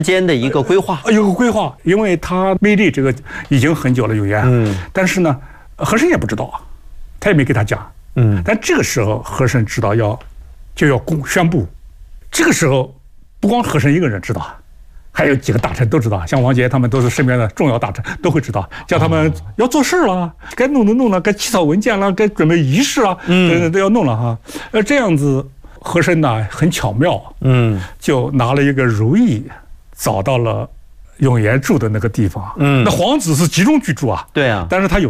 间的一个规划， 有个规划，因为他灭立这个已经很久了，永元。但是呢，和珅也不知道啊，他也没给他讲。但这个时候和珅知道就要宣布，这个时候不光和珅一个人知道，还有几个大臣都知道，像王杰他们都是身边的重要大臣，都会知道，叫他们要做事了，该弄的弄了，该起草文件了，该准备仪式了，都要弄了哈。这样子和珅呢很巧妙，就拿了一个如意。找到了永元住的那个地方，那皇子是集中居住啊， 对啊， 但是他有